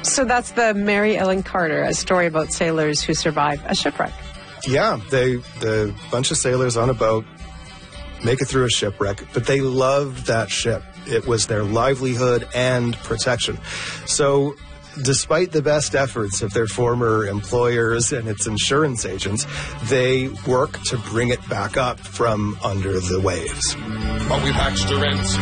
So that's the Mary Ellen Carter, a story about sailors who survive a shipwreck. Yeah, the bunch of sailors on a boat make it through a shipwreck, but they loved that ship. It was their livelihood and protection. So despite the best efforts of their former employers and its insurance agents, they work to bring it back up from under the waves. But we patched the rent,